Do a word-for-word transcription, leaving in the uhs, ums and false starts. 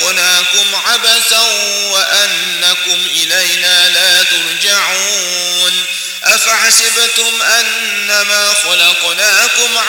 خلقناكم عبثا وأنكم إلينا لا ترجعون أفحسبتم أنما خلقناكم